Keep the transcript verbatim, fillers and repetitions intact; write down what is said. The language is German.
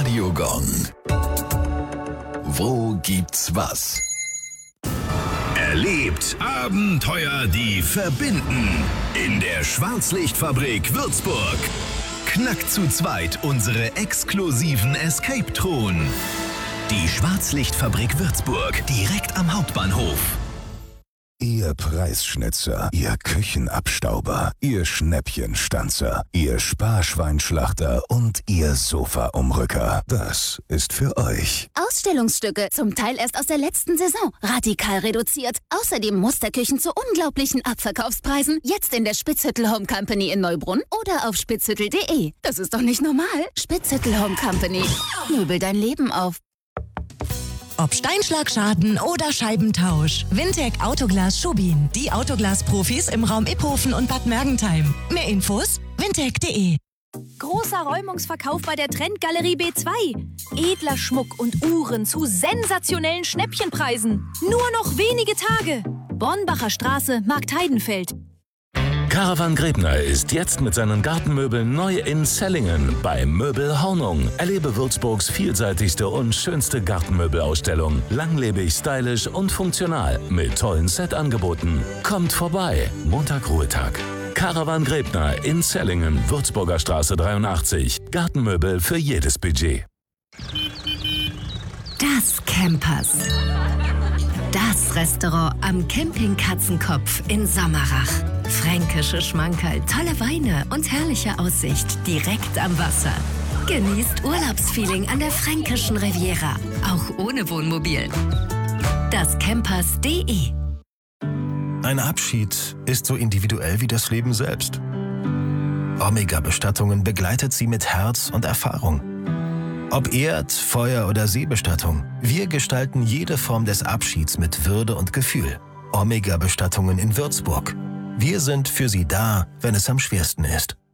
Radiogong. Wo gibt's was? Erlebt Abenteuer, die verbinden. In der Schwarzlichtfabrik Würzburg. Knackt zu zweit unsere exklusiven Escape-Truhen. Die Schwarzlichtfabrik Würzburg, direkt am Hauptbahnhof. Ihr Preisschnitzer, Ihr Küchenabstauber, Ihr Schnäppchenstanzer, Ihr Sparschweinschlachter und Ihr Sofaumrücker. Das ist für euch. Ausstellungsstücke, zum Teil erst aus der letzten Saison. Radikal reduziert. Außerdem Musterküchen zu unglaublichen Abverkaufspreisen. Jetzt in der Spitzhüttel Home Company in Neubrunn oder auf spitzhüttel punkt de. Das ist doch nicht normal. Spitzhüttel Home Company. Möbel dein Leben auf. Ob Steinschlagschaden oder Scheibentausch. Wintec Autoglas Schubin. Die Autoglas-Profis im Raum Iphofen und Bad Mergentheim. Mehr Infos wintec punkt de. Großer Räumungsverkauf bei der Trendgalerie B zwei. Edler Schmuck und Uhren zu sensationellen Schnäppchenpreisen. Nur noch wenige Tage. Bornbacher Straße, Marktheidenfeld. Caravan Grebner ist jetzt mit seinen Gartenmöbeln neu in Sellingen bei Möbel Hornung. Erlebe Würzburgs vielseitigste und schönste Gartenmöbelausstellung. Langlebig, stylisch und funktional mit tollen Set-Angeboten. Kommt vorbei. Montag Ruhetag. Caravan Grebner in Sellingen, Würzburger Straße dreiundachtzig. Gartenmöbel für jedes Budget. Das Campers. Das Restaurant am Camping Katzenkopf in Sommerach. Fränkische Schmankerl, tolle Weine und herrliche Aussicht direkt am Wasser. Genießt Urlaubsfeeling an der fränkischen Riviera, auch ohne Wohnmobil. das campers punkt de. Ein Abschied ist so individuell wie das Leben selbst. Omega-Bestattungen begleitet sie mit Herz und Erfahrung. Ob Erd-, Feuer- oder Seebestattung, wir gestalten jede Form des Abschieds mit Würde und Gefühl. Omega-Bestattungen in Würzburg. Wir sind für Sie da, wenn es am schwersten ist.